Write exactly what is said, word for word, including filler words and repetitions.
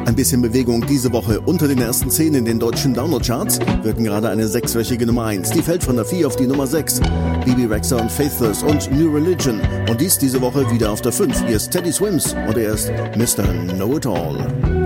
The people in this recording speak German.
Ein bisschen Bewegung diese Woche unter den ersten zehn in den deutschen Download-Charts. Wir hatten gerade eine sechswöchige Nummer eins. Die fällt von der vier auf die Nummer sechs. Bibi Rexha und Faithless und New Religion. Und dies diese Woche wieder auf der fünf. Hier ist Teddy Swims und er ist Mister Know-It-All.